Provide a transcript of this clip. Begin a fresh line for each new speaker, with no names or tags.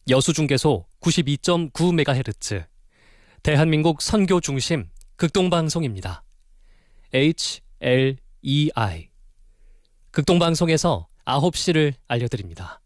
여수중개소 92.9MHz 대한민국 선교 중심 극동방송입니다. HLEI 극동방송에서 9시를 알려드립니다.